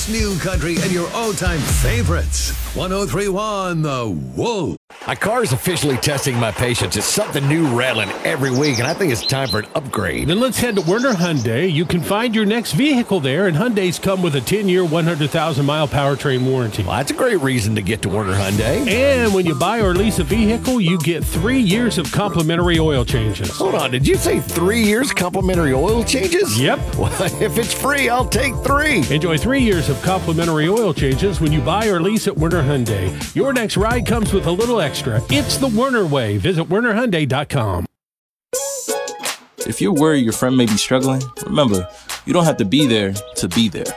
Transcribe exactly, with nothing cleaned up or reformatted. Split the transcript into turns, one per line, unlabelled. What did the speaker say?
hits, new country, and your all-time favorites. one oh three point one The Wolf.
My car is officially testing my patience. It's something new rattling every week, and I think it's time for an upgrade.
Then let's head to Werner Hyundai. You can find your next vehicle there, and Hyundai's come with a ten-year, one hundred thousand mile powertrain warranty.
Well, that's a great reason to get to Werner Hyundai.
And when you buy or lease a vehicle, you get three years of complimentary oil changes.
Hold on, did you say three years complimentary oil changes?
Yep.
Well, if it's free, I'll take three.
Enjoy three years of complimentary oil changes when you buy or lease at Werner Hyundai. Your next ride comes with a little extra. It's the Werner way. Visit werner hyundai dot com.
If you're worried your friend may be struggling, remember, you don't have to be there to be there.